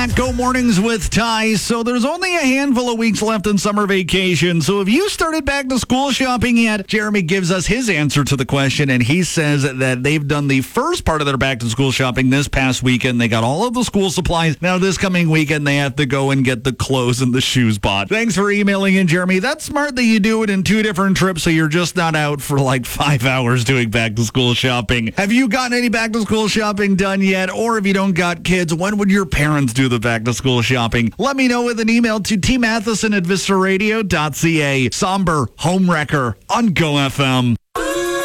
Go Mornings with Ty. So there's only a handful of weeks left in summer vacation. So have you started back to school shopping yet? Jeremy gives us his answer to the question, and he says that they've done the first part of their back to school shopping this past weekend. They got all of the school supplies. Now this coming weekend, they have to go and get the clothes and the shoes bought. Thanks for emailing in, Jeremy. That's smart that you do it in 2 different trips, so you're just not out for like 5 hours doing back to school shopping. Have you gotten any back to school shopping done yet? Or if you don't got kids, when would your parents do the back to school shopping? Let me know with an email to tmatheson@vistaradio.ca. Somber Homewrecker on Go FM.